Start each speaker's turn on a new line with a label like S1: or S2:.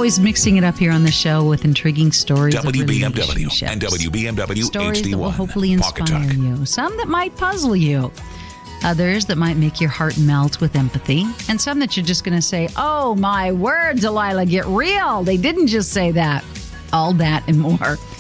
S1: always mixing it up here on the show with intriguing stories of
S2: WBMW
S1: relationships.
S2: and WBMW
S1: Stories
S2: HD1.
S1: that will hopefully
S2: Pocket
S1: inspire
S2: Talk.
S1: you. Some that might puzzle you. Others that might make your heart melt with empathy. And some that you're just going to say, oh, my word, Delilah, get real. They didn't just say that. All that and more.